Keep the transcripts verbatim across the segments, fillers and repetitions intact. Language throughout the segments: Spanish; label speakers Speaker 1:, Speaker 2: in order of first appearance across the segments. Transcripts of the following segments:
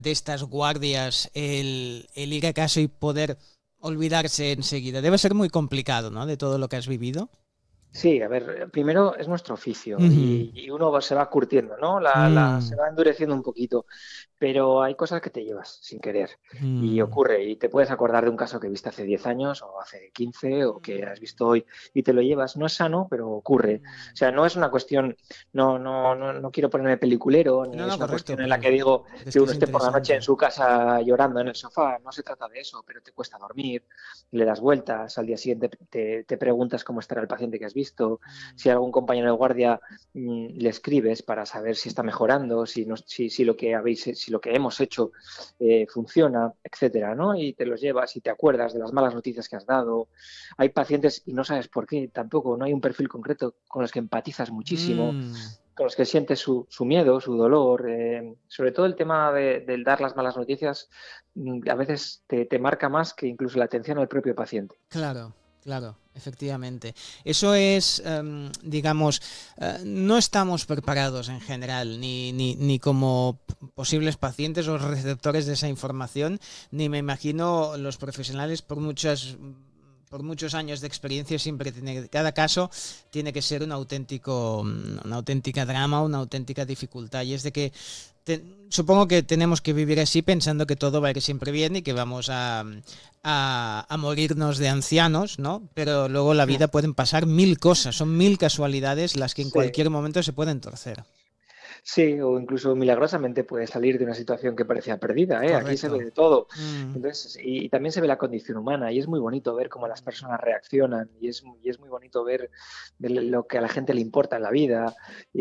Speaker 1: de estas guardias el, el ir a casa y poder olvidarse enseguida? Debe ser muy complicado, ¿no? De todo lo que has vivido.
Speaker 2: Sí, a ver, primero es nuestro oficio
Speaker 1: Uh-huh.
Speaker 2: y, y uno va- se va curtiendo, ¿no? La, la- se
Speaker 1: Mm,
Speaker 2: va endureciendo un poquito, pero hay cosas que te llevas sin querer y
Speaker 1: mm,
Speaker 2: ocurre y te puedes acordar de un caso que viste hace diez años o hace quince o que has visto hoy y te lo llevas. No es sano, pero ocurre. O
Speaker 1: mm.
Speaker 2: sea, no es una cuestión, no, no, no, no quiero ponerme peliculero ni
Speaker 1: No, no,
Speaker 2: es una
Speaker 1: correcto,
Speaker 2: cuestión en la
Speaker 1: pero
Speaker 2: que digo
Speaker 1: es
Speaker 2: que
Speaker 1: que
Speaker 2: uno
Speaker 1: es
Speaker 2: esté por la noche en
Speaker 1: interesante.
Speaker 2: su casa llorando en el sofá. No se trata de eso, pero te cuesta dormir, le das vueltas, al día siguiente te, te preguntas cómo estará el paciente que has visto,
Speaker 1: Mm.
Speaker 2: si a algún compañero de guardia mmm, le escribes para saber si está mejorando, si, no, si, si, lo, que habéis, si lo que hemos hecho eh, funciona, etcétera, ¿no? Y te los llevas y te acuerdas de las malas noticias que has dado. Hay pacientes, y no sabes por qué, tampoco, no hay un perfil concreto con los que empatizas muchísimo,
Speaker 1: Mm.
Speaker 2: con los que sientes su, su miedo, su dolor. Eh, sobre todo el tema de, del dar las malas noticias mm, a veces te, te marca más que incluso la atención al propio paciente.
Speaker 1: Claro, claro, efectivamente. Eso es, em, digamos, eh, no estamos preparados en general, ni, ni, ni como posibles pacientes o receptores de esa información, ni me imagino los profesionales por muchas por muchos años de experiencia siempre tiene, cada caso tiene que ser un auténtico, una auténtica drama, una auténtica dificultad. Y es de que te, supongo que tenemos que vivir así pensando que todo va a ir siempre bien y que vamos a, a, a morirnos de ancianos, ¿no? Pero luego la vida pueden pasar mil cosas, son mil casualidades las que en
Speaker 2: Sí.
Speaker 1: cualquier momento se pueden torcer.
Speaker 2: Sí, o incluso milagrosamente puede salir de una situación que parecía perdida, ¿eh? Aquí se ve
Speaker 1: Correcto.
Speaker 2: de todo.
Speaker 1: Mm,
Speaker 2: Entonces, y, y también se ve la condición humana y es muy bonito ver cómo las personas reaccionan y es, y es muy bonito ver, ver lo que a la gente le importa en la vida,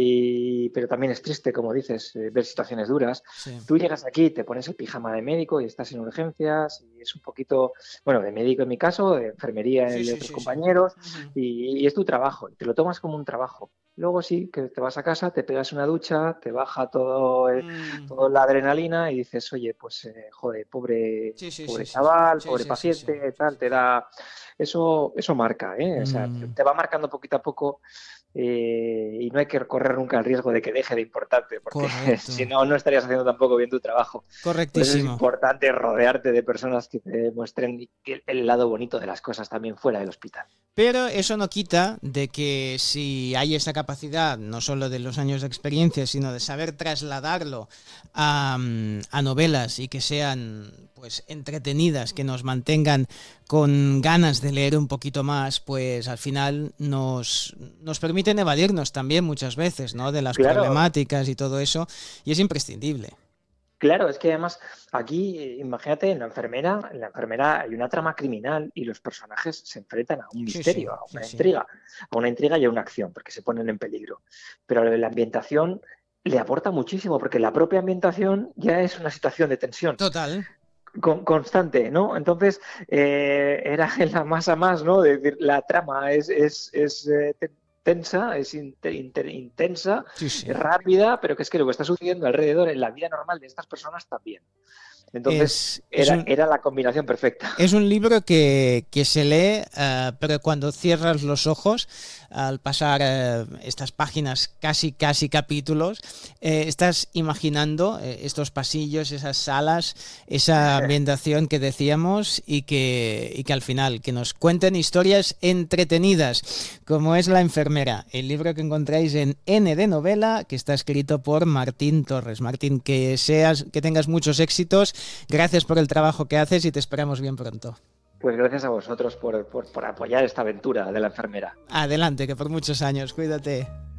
Speaker 2: y, pero también es triste, como dices, eh, ver situaciones duras.
Speaker 1: sí.
Speaker 2: Tú llegas aquí, te pones el pijama de médico y estás en urgencias y es un poquito, bueno, de médico en mi caso, de enfermería
Speaker 1: Sí,
Speaker 2: el de
Speaker 1: sí,
Speaker 2: otros
Speaker 1: sí, sí.
Speaker 2: compañeros
Speaker 1: Uh-huh.
Speaker 2: y, y es tu trabajo y te lo tomas como un trabajo. Luego sí, que te vas a casa, te pegas una ducha, te baja todo, eh,
Speaker 1: Mm,
Speaker 2: toda la adrenalina y dices, oye, pues eh, joder, pobre,
Speaker 1: sí, sí, sí,
Speaker 2: pobre
Speaker 1: sí, sí.
Speaker 2: chaval,
Speaker 1: Sí,
Speaker 2: pobre
Speaker 1: sí, sí, sí.
Speaker 2: paciente, tal, te da, eso, eso marca, ¿eh? O sea, te,
Speaker 1: Mm,
Speaker 2: te va marcando poquito a poco eh, y no hay que correr nunca el riesgo de que deje de importarte, porque si
Speaker 1: correcto.
Speaker 2: no, no estarías haciendo tampoco bien tu trabajo. Por eso es
Speaker 1: Correctísimo.
Speaker 2: importante rodearte de personas que te muestren el, el lado bonito de las cosas también fuera del hospital.
Speaker 1: Pero eso no quita de que si hay esa capacidad, no solo de los años de experiencia, sino de saber trasladarlo a, a novelas y que sean pues entretenidas, que nos mantengan con ganas de leer un poquito más, pues al final nos, nos permiten evadirnos también muchas veces, ¿no? De las
Speaker 2: Claro,
Speaker 1: problemáticas y todo eso, y es imprescindible.
Speaker 2: claro, es que además aquí, eh, imagínate, en la enfermera, en la enfermera hay una trama criminal y los personajes se enfrentan a un
Speaker 1: Sí, sí,
Speaker 2: misterio, a
Speaker 1: sí,
Speaker 2: una
Speaker 1: sí.
Speaker 2: intriga, a una intriga y a una acción, porque se ponen en peligro. Pero la ambientación le aporta muchísimo, porque la propia ambientación ya es una situación de tensión
Speaker 1: Total.
Speaker 2: con- constante, ¿no? Entonces, eh, era en la masa más, ¿no? De decir, la trama es, es, es eh, te- tensa, es inte- inte- intensa,
Speaker 1: Sí,
Speaker 2: es
Speaker 1: sí.
Speaker 2: rápida, pero que es que lo que está sucediendo alrededor en la vida normal de estas personas también. Entonces,
Speaker 1: Es, es
Speaker 2: era,
Speaker 1: un,
Speaker 2: era la combinación perfecta.
Speaker 1: Es un libro que, que se lee, uh, pero cuando cierras los ojos, al pasar uh, estas páginas, casi, casi capítulos, eh, estás imaginando eh, estos pasillos, esas salas, esa ambientación que decíamos y que, y que al final, que nos cuenten historias entretenidas, como es La enfermera, el libro que encontráis en N de Novela, que está escrito por Martín Torres. Martín, que, seas, que tengas muchos éxitos, gracias por el trabajo que haces y te esperamos bien pronto.
Speaker 2: Pues gracias a vosotros por, por, por apoyar esta aventura de la enfermera.
Speaker 1: Adelante, que por muchos años, cuídate.